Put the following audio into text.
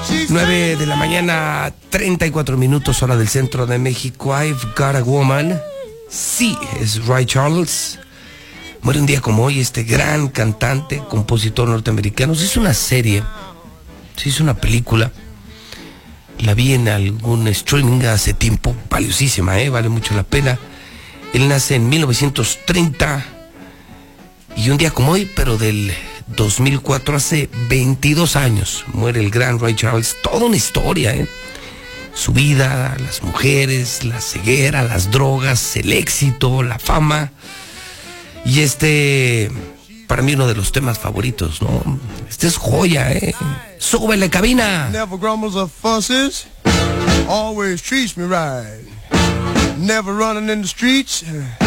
9 de la mañana, 34 minutos, hora del centro de México. I've Got a Woman. Sí, es Ray Charles. Muere un día como hoy este gran cantante, compositor norteamericano. Se hizo una serie, se hizo una película. La vi en algún streaming hace tiempo, valiosísima, vale mucho la pena. Él nace en 1930 y un día como hoy, pero del 2004, hace 22 años, muere el gran Ray Charles. Toda una historia, su vida, las mujeres, la ceguera, las drogas, el éxito, la fama. Y para mí uno de los temas favoritos, ¿no? Es joya, ¡Súbele, cabina! Never grumbles or fusses, always treats me right. Never running in the streets,